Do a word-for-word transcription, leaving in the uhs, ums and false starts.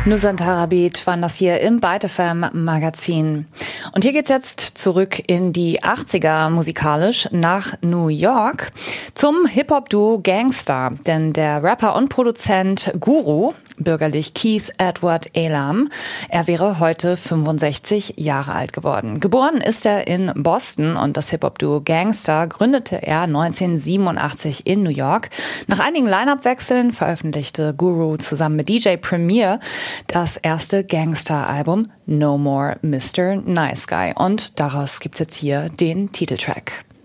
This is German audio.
Nusantara Beat waren das hier im Byte F M Magazin. Und hier geht's jetzt zurück in die achtziger musikalisch nach New York zum Hip-Hop-Duo Gang Starr. Denn der Rapper und Produzent Guru, bürgerlich Keith Edward Elam, er wäre heute fünfundsechzig Jahre alt geworden. Geboren ist er in Boston und das Hip-Hop-Duo Gang Starr gründete er neunzehnhundertsiebenundachtzig in New York. Nach einigen Line-Up-Wechseln veröffentlichte Guru zusammen mit D J Premier das erste Gang Starr-Album No More Mister Nice Guy. Und daraus gibt's jetzt hier den Titeltrack.